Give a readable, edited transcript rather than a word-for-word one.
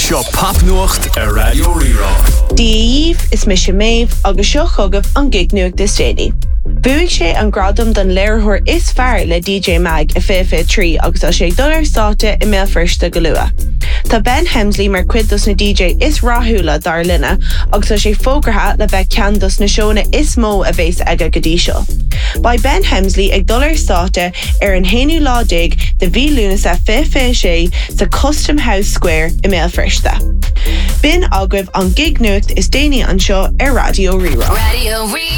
Seo Popnuacht a Radio Rirá. Díomh is mis sé méh agus seo chugah an gig nuachtas déine. Buigh sé an gradam don léirthóir is fearr le DJ Mag a FF3 agus tá sé dul ar státe I mé firsta go lua. Tá Ben Hemsley mar cuid dus na DJ is ráthúla dar linne agus tá sé fógartha le bheith cean dus na seóna is mó a bhés aige go dtí seo. Ba Ben Hemsley ag dul ar státe ar an héanú ládig de bhí lúnas a FF sé sa Custom House Square I mé firsta. Bin agribh an gig nuacht is déine an seo ar Radio Rirá. Radio Rirá.